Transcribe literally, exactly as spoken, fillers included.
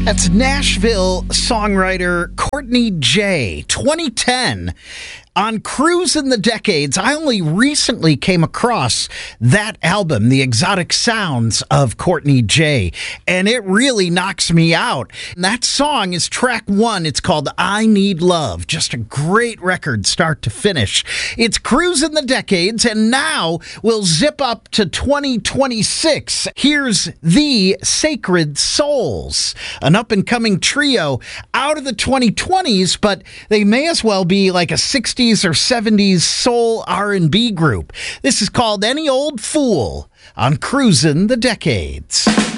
That's Nashville songwriter Courtney J. twenty ten. On Cruising the Decades, I only recently came across that album, The Exotic Sounds of Courtney J., and it really knocks me out. And that song is track one. It's called I Need Love. Just a great record, start to finish. It's Cruising the Decades, and now we'll zip up to twenty twenty-six. Here's The Sacred Souls, an up-and-coming trio out of the twenty twenties, but they may as well be like a sixties or seventies soul R and B group. This is called Any Old Fool on Cruising the Decades.